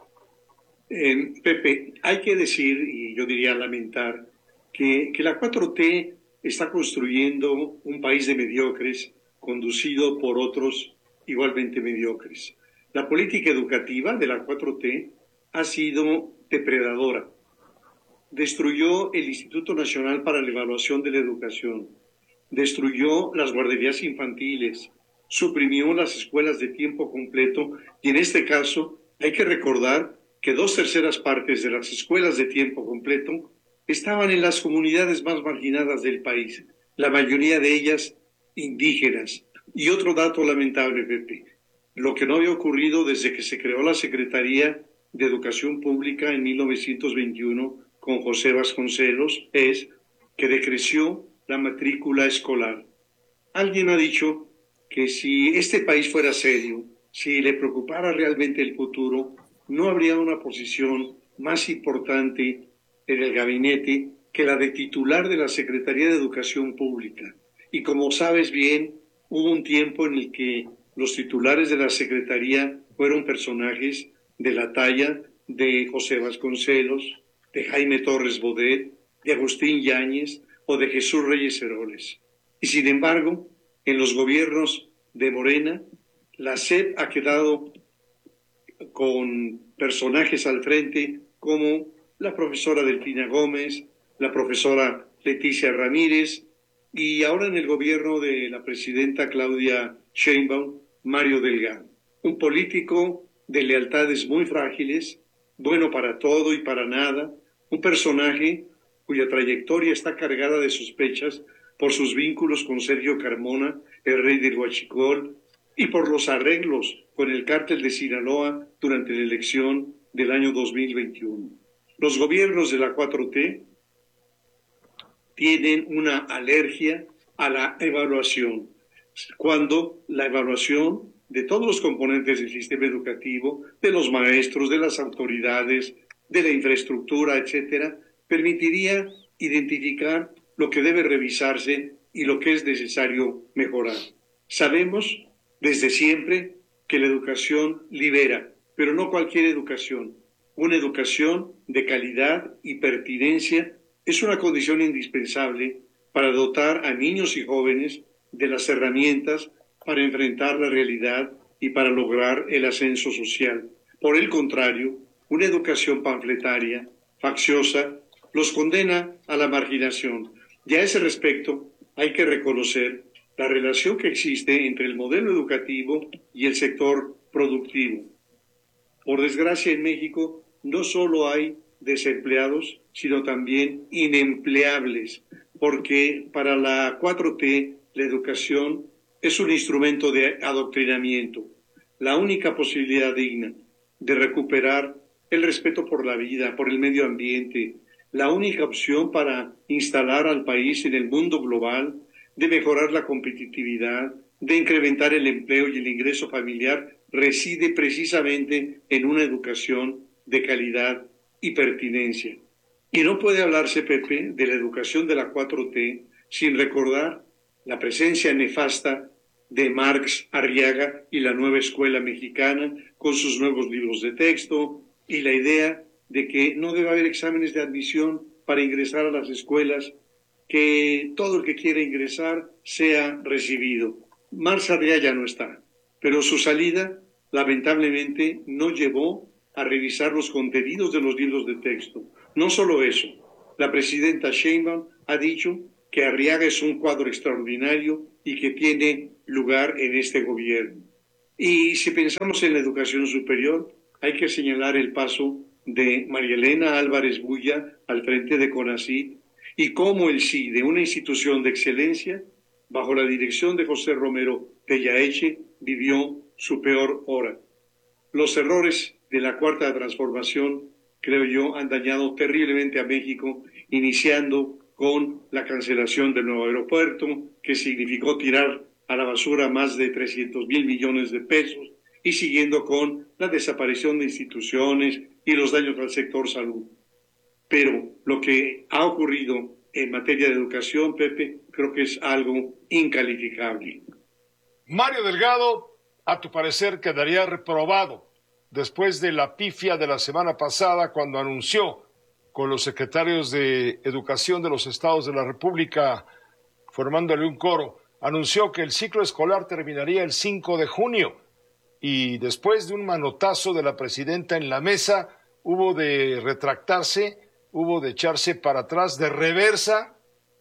Pepe, hay que decir, y yo diría lamentar, que la 4T está construyendo un país de mediocres conducido por otros igualmente mediocres. La política educativa de la 4T ha sido depredadora. Destruyó el Instituto Nacional para la Evaluación de la Educación, destruyó las guarderías infantiles, suprimió las escuelas de tiempo completo y en este caso hay que recordar que 2/3 partes de las escuelas de tiempo completo estaban en las comunidades más marginadas del país, la mayoría de ellas indígenas. Y otro dato lamentable, Pepe, lo que no había ocurrido desde que se creó la Secretaría de Educación Pública en 1921 con José Vasconcelos es que decreció la matrícula escolar. Alguien ha dicho que si este país fuera serio, si le preocupara realmente el futuro, no habría una posición más importante en el gabinete que la de titular de la Secretaría de Educación Pública. Y como sabes bien, hubo un tiempo en el que los titulares de la Secretaría fueron personajes de la talla de José Vasconcelos, de Jaime Torres Bodet, de Agustín Yáñez o de Jesús Reyes Heroles. Y sin embargo, en los gobiernos de Morena, la SEP ha quedado con personajes al frente como la profesora Delfina Gómez, la profesora Leticia Ramírez y ahora en el gobierno de la presidenta Claudia Sheinbaum, Mario Delgado. Un político de lealtades muy frágiles, bueno para todo y para nada, un personaje cuya trayectoria está cargada de sospechas por sus vínculos con Sergio Carmona, el rey del Huachicol, y por los arreglos con el cártel de Sinaloa durante la elección del año 2021. Los gobiernos de la 4T tienen una alergia a la evaluación, cuando la evaluación de todos los componentes del sistema educativo, de los maestros, de las autoridades, de la infraestructura, etcétera, permitiría identificar lo que debe revisarse y lo que es necesario mejorar. Sabemos desde siempre que la educación libera, pero no cualquier educación. Una educación de calidad y pertinencia es una condición indispensable para dotar a niños y jóvenes de las herramientas para enfrentar la realidad y para lograr el ascenso social. Por el contrario, una educación panfletaria, facciosa, los condena a la marginación. Y a ese respecto hay que reconocer la relación que existe entre el modelo educativo y el sector productivo. Por desgracia, en México no solo hay desempleados, sino también inempleables, porque para la 4T la educación es un instrumento de adoctrinamiento, la única posibilidad digna de recuperar el respeto por la vida, por el medio ambiente, la única opción para instalar al país en el mundo global, de mejorar la competitividad, de incrementar el empleo y el ingreso familiar, reside precisamente en una educación de calidad y pertinencia. Y no puede hablarse, Pepe, de la educación de la 4T sin recordar la presencia nefasta de Marx, Arriaga y la nueva escuela mexicana con sus nuevos libros de texto y la idea de que no debe haber exámenes de admisión para ingresar a las escuelas, que todo el que quiera ingresar sea recibido. Marx Arriaga ya no está, pero su salida lamentablemente no llevó a revisar los contenidos de los libros de texto. No solo eso, la presidenta Sheinbaum ha dicho que Arriaga es un cuadro extraordinario y que tiene lugar en este gobierno. Y si pensamos en la educación superior, hay que señalar el paso de María Elena Álvarez Bulla al frente de CONACYT y cómo el sí de una institución de excelencia, bajo la dirección de José Romero Tellaeche, vivió su peor hora. Los errores de la Cuarta Transformación, creo yo, han dañado terriblemente a México, iniciando con la cancelación del nuevo aeropuerto, que significó tirar a la basura más de 300,000 millones de pesos, y siguiendo con la desaparición de instituciones y los daños al sector salud. Pero lo que ha ocurrido en materia de educación, Pepe, creo que es algo incalificable. Mario Delgado, a tu parecer, quedaría reprobado después de la pifia de la semana pasada cuando anunció con los secretarios de Educación de los estados de la República, formándole un coro, anunció que el ciclo escolar terminaría el 5 de junio y después de un manotazo de la presidenta en la mesa, hubo de retractarse, hubo de echarse para atrás de reversa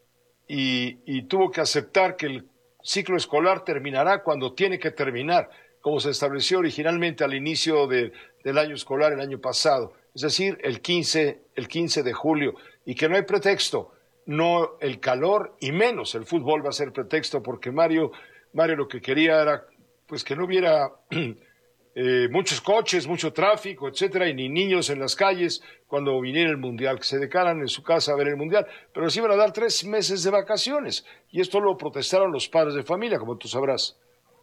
y tuvo que aceptar que el ciclo escolar terminará cuando tiene que terminar, como se estableció originalmente al inicio del año escolar el año pasado, es decir, el 15 de julio, y que no hay pretexto, no el calor y menos el fútbol va a ser pretexto, porque Mario lo que quería era pues que no hubiera muchos coches, mucho tráfico, etcétera, y ni niños en las calles cuando viniera el Mundial, que se quedaran en su casa a ver el Mundial, pero les iban a dar 3 meses de vacaciones, y esto lo protestaron los padres de familia, como tú sabrás.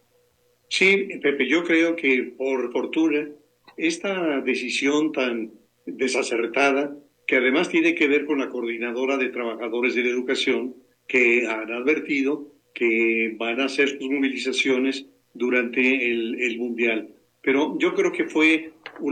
Sí, Pepe, yo creo que por fortuna esta decisión tan desacertada, que además tiene que ver con la coordinadora de trabajadores de la educación, que han advertido que van a hacer sus movilizaciones durante el Mundial. Pero yo creo que fue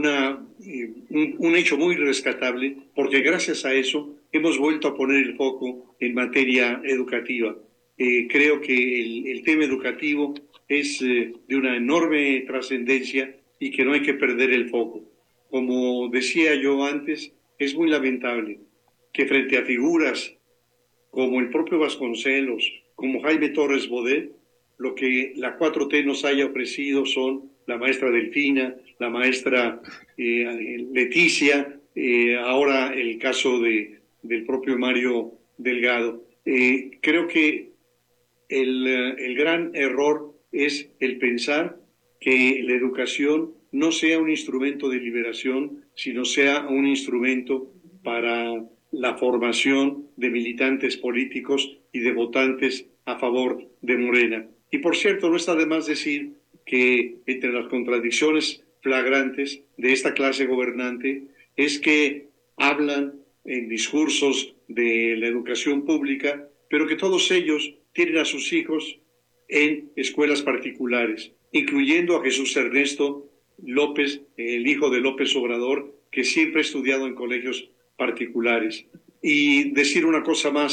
un hecho muy rescatable, porque gracias a eso hemos vuelto a poner el foco en materia educativa. Creo que el tema educativo es de una enorme trascendencia y que no hay que perder el foco. Como decía yo antes, es muy lamentable que frente a figuras como el propio Vasconcelos, como Jaime Torres Bodet, lo que la 4T nos haya ofrecido son la maestra Delfina, la maestra Leticia, ahora el caso del propio Mario Delgado. Creo que el gran error es el pensar que la educación no sea un instrumento de liberación, sino sea un instrumento para la formación de militantes políticos y de votantes a favor de Morena. Y por cierto, no está de más decir que entre las contradicciones flagrantes de esta clase gobernante es que hablan en discursos de la educación pública, pero que todos ellos tienen a sus hijos en escuelas particulares, incluyendo a Jesús Ernesto López, el hijo de López Obrador, que siempre ha estudiado en colegios particulares. Y decir una cosa más,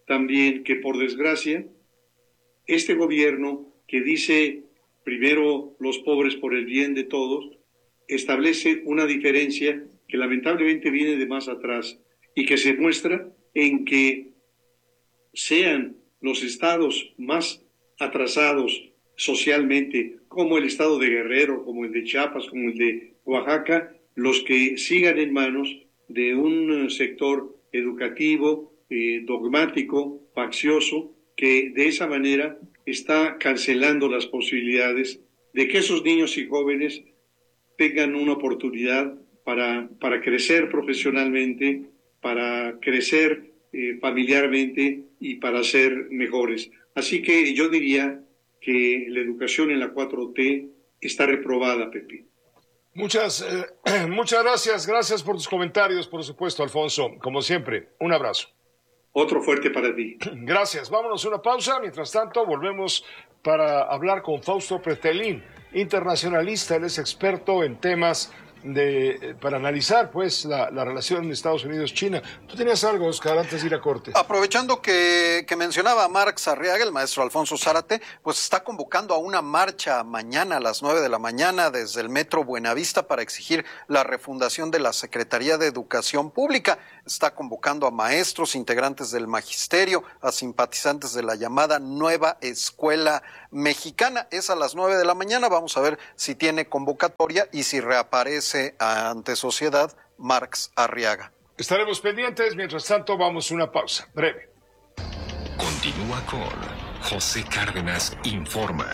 también que, por desgracia, este gobierno que dice primero los pobres por el bien de todos, establece una diferencia que lamentablemente viene de más atrás y que se muestra en que sean los estados más atrasados socialmente, como el estado de Guerrero, como el de Chiapas, como el de Oaxaca, los que sigan en manos de un sector educativo, dogmático, faccioso, que de esa manera está cancelando las posibilidades de que esos niños y jóvenes tengan una oportunidad para crecer profesionalmente, para crecer familiarmente y para ser mejores. Así que yo diría que la educación en la 4T está reprobada, Pepe. Muchas gracias por tus comentarios, por supuesto, Alfonso. Como siempre, un abrazo. Otro fuerte para ti. Gracias. Vámonos a una pausa. Mientras tanto, volvemos para hablar con Fausto Pretelín, internacionalista. Él es experto en temas para analizar pues la relación de Estados Unidos-China. Tú tenías algo, Oscar, antes de ir a corte. Aprovechando que mencionaba a Marx Arriaga, el maestro Alfonso Zárate, pues está convocando a una marcha mañana a las 9 de la mañana desde el Metro Buenavista para exigir la refundación de la Secretaría de Educación Pública. Está convocando a maestros, integrantes del magisterio, a simpatizantes de la llamada Nueva Escuela Mexicana. Es a las 9 de la mañana. Vamos a ver si tiene convocatoria y si reaparece ante sociedad Marx Arriaga. Estaremos pendientes. Mientras tanto, vamos a una pausa breve. Continúa con José Cárdenas Informa.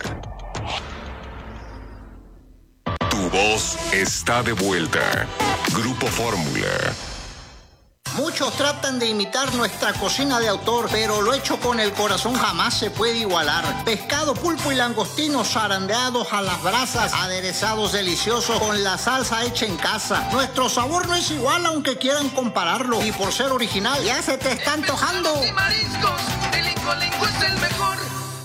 Tu voz está de vuelta. Grupo Fórmula. Muchos tratan de imitar nuestra cocina de autor, pero lo hecho con el corazón jamás se puede igualar. Pescado, pulpo y langostinos zarandeados a las brasas, aderezados deliciosos con la salsa hecha en casa. Nuestro sabor no es igual aunque quieran compararlo, y por ser original ya se te está antojando. Y mariscos, el Incolinco es el mejor.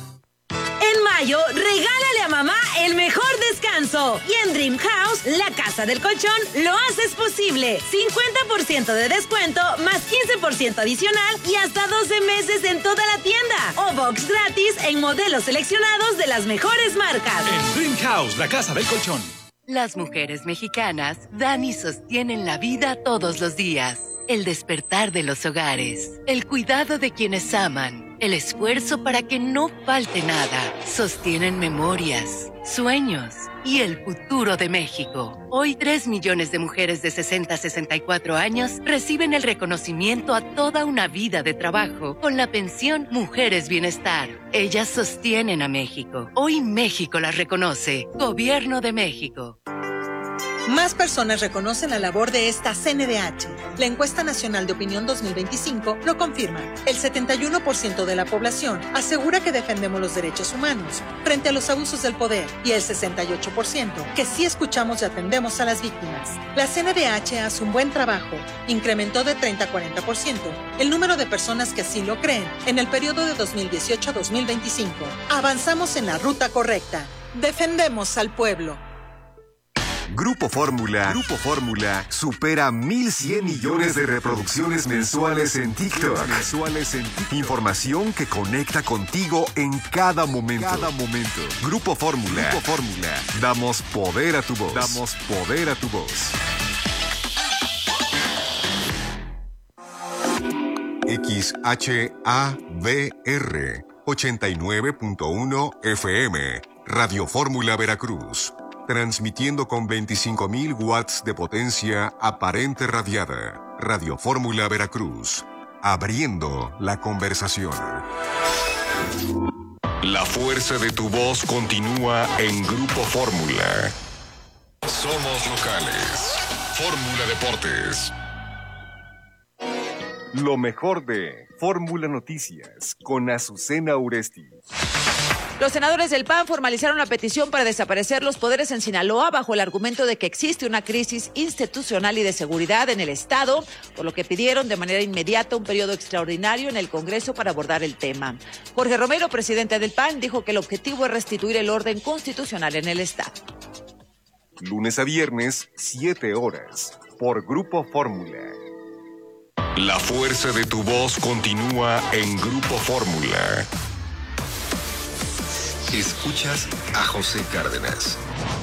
En mayo, regálale a mamá el mejor descanso. Y en Dream House, la casa del colchón, lo haces posible. 50% de descuento, más 15% adicional y hasta 12 meses en toda la tienda. O box gratis en modelos seleccionados de las mejores marcas. En Dream House, la casa del colchón. Las mujeres mexicanas dan y sostienen la vida todos los días. El despertar de los hogares, el cuidado de quienes aman, el esfuerzo para que no falte nada. Sostienen memorias, sueños y el futuro de México. Hoy 3 millones de mujeres de 60 a 64 años reciben el reconocimiento a toda una vida de trabajo con la pensión Mujeres Bienestar. Ellas sostienen a México. Hoy México las reconoce. Gobierno de México. Más personas reconocen la labor de esta CNDH. La encuesta nacional de opinión 2025 lo confirma. El 71% de la población asegura que defendemos los derechos humanos frente a los abusos del poder y el 68% que sí escuchamos y atendemos a las víctimas. La CNDH hace un buen trabajo. Incrementó de 30 a 40% el número de personas que así lo creen en el periodo de 2018 a 2025. Avanzamos en la ruta correcta. Defendemos al pueblo. Grupo Fórmula supera 1,100 millones de reproducciones mensuales en TikTok. Información que conecta contigo en cada momento. Grupo Fórmula. Damos poder a tu voz. XHABR 89.1 FM. Radio Fórmula Veracruz. Transmitiendo con 25,000 watts de potencia aparente radiada. Radio Fórmula Veracruz. Abriendo la conversación. La fuerza de tu voz continúa en Grupo Fórmula. Somos locales. Fórmula Deportes. Lo mejor de Fórmula Noticias con Azucena Uresti. Los senadores del PAN formalizaron la petición para desaparecer los poderes en Sinaloa bajo el argumento de que existe una crisis institucional y de seguridad en el Estado, por lo que pidieron de manera inmediata un periodo extraordinario en el Congreso para abordar el tema. Jorge Romero, presidente del PAN, dijo que el objetivo es restituir el orden constitucional en el Estado. Lunes a viernes, 7 horas, por Grupo Fórmula. La fuerza de tu voz continúa en Grupo Fórmula. Escuchas a José Cárdenas.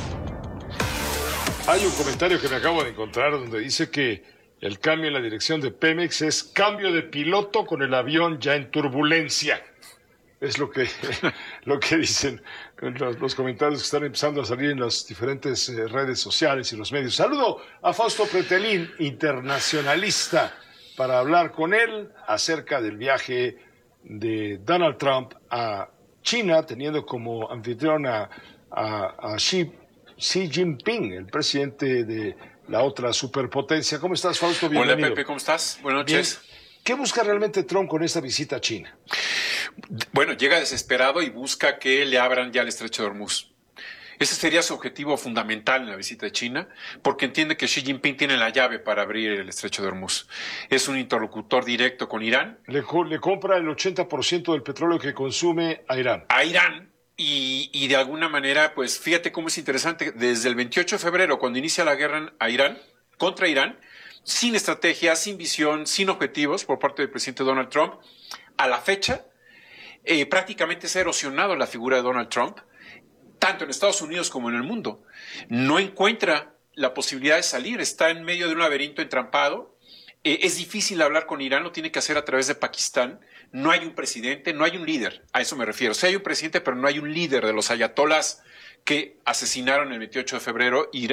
Hay un comentario que me acabo de encontrar donde dice que el cambio en la dirección de Pemex es cambio de piloto con el avión ya en turbulencia. Es lo que dicen los comentarios que están empezando a salir en las diferentes redes sociales y los medios. Saludo a Fausto Pretelín, internacionalista, para hablar con él acerca del viaje de Donald Trump a China, teniendo como anfitrión a Xi Jinping, el presidente de la otra superpotencia. ¿Cómo estás, Fausto? Bienvenido. Hola, Pepe, ¿cómo estás? Buenas noches. Bien. ¿Qué busca realmente Trump con esta visita a China? Bueno, llega desesperado y busca que le abran ya el estrecho de Hormuz. Ese sería su objetivo fundamental en la visita de China, porque entiende que Xi Jinping tiene la llave para abrir el estrecho de Hormuz. Es un interlocutor directo con Irán. Le compra el 80% del petróleo que consume a Irán. A Irán. Y de alguna manera, pues fíjate cómo es interesante. Desde el 28 de febrero, cuando inicia la guerra contra Irán, sin estrategia, sin visión, sin objetivos por parte del presidente Donald Trump, a la fecha, prácticamente se ha erosionado la figura de Donald Trump, tanto en Estados Unidos como en el mundo. No encuentra la posibilidad de salir, está en medio de un laberinto entrampado. Es difícil hablar con Irán, lo tiene que hacer a través de Pakistán. No hay un presidente, no hay un líder, a eso me refiero. Sí hay un presidente, pero no hay un líder de los ayatolás que asesinaron el 28 de febrero